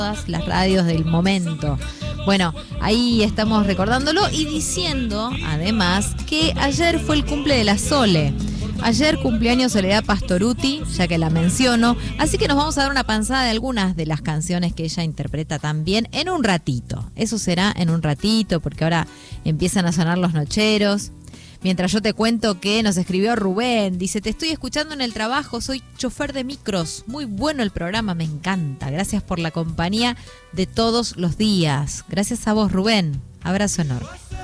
todas las radios del momento. Bueno, ahí estamos recordándolo y diciendo, además, que ayer fue el cumple de la Sole. Ayer cumpleaños Soledad Pastorutti, ya que la menciono, así que nos vamos a dar una panzada de algunas de las canciones que ella interpreta también en un ratito. Eso será en un ratito, porque ahora empiezan a sonar los nocheros. Mientras yo te cuento que nos escribió Rubén, dice, te estoy escuchando en el trabajo, soy chofer de micros, muy bueno el programa, me encanta, gracias por la compañía de todos los días. Gracias a vos, Rubén, abrazo enorme.